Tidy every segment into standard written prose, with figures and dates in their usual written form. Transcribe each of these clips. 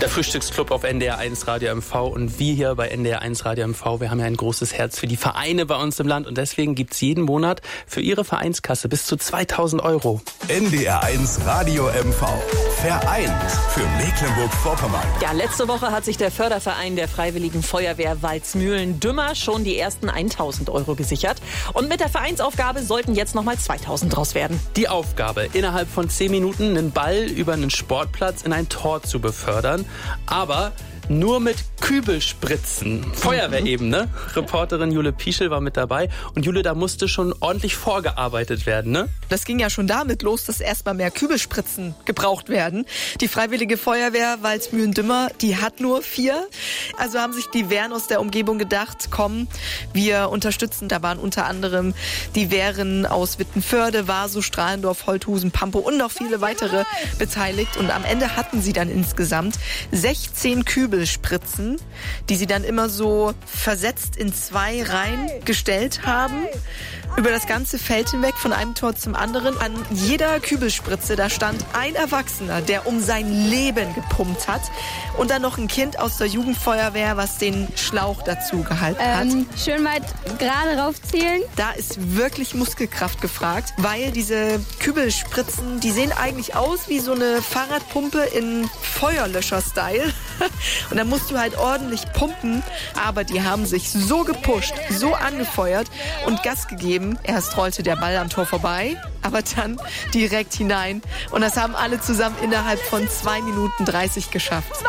Der Frühstücksclub auf NDR1 Radio MV und wir hier bei NDR1 Radio MV, wir haben ja ein großes Herz für die Vereine bei uns im Land und deswegen gibt's jeden Monat für Ihre Vereinskasse bis zu 2.000 €. NDR1 Radio MV. Vereint für Mecklenburg-Vorpommern. Ja, letzte Woche hat sich der Förderverein der Freiwilligen Feuerwehr Waldsmühlen-Dümmer schon die ersten 1.000 € gesichert. Und mit der Vereinsaufgabe sollten jetzt nochmal 2.000 draus werden. Die Aufgabe, innerhalb von 10 Minuten einen Ball über einen Sportplatz in ein Tor zu befördern, aber nur mit Kübelspritzen. Feuerwehrebene. Reporterin Jule Pieschel war mit dabei. Und Jule, da musste schon ordentlich vorgearbeitet werden, ne? Das ging ja schon damit los, dass erstmal mehr Kübelspritzen gebraucht werden. Die Freiwillige Feuerwehr Waldsmühlen-Dümmer, die hat nur 4. Also haben sich die Wehren aus der Umgebung gedacht, komm, wir unterstützen. Da waren unter anderem die Wehren aus Wittenförde, Waso, Strahlendorf, Holthusen, Pampo und noch viele weitere beteiligt. Und am Ende hatten sie dann insgesamt 16 Kübelspritzen, die sie dann immer so versetzt in 2 Reihen gestellt haben. Über das ganze Feld hinweg, von einem Tor zum anderen. An jeder Kübelspritze, da stand ein Erwachsener, der um sein Leben gepumpt hat. Und dann noch ein Kind aus der Jugendfeuerwehr, was den Schlauch dazu gehalten hat. Schön weit gerade raufzielen. Da ist wirklich Muskelkraft gefragt, weil diese Kübelspritzen, die sehen eigentlich aus wie so eine Fahrradpumpe in Feuerlöscher-Style. Und da musst du halt ordentlich pumpen. Aber die haben sich so gepusht, so angefeuert und Gas gegeben. Erst rollte der Ball am Tor vorbei, aber dann direkt hinein. Und das haben alle zusammen innerhalb von 2 Minuten 30 geschafft. 2.000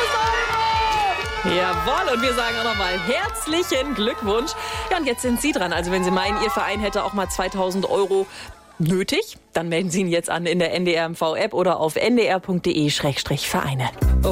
€! Jawohl, und wir sagen auch nochmal herzlichen Glückwunsch. Ja, und jetzt sind Sie dran. Also wenn Sie meinen, Ihr Verein hätte auch mal 2.000 € nötig, dann melden Sie ihn jetzt an in der NDR MV-App oder auf ndr.de/Vereine.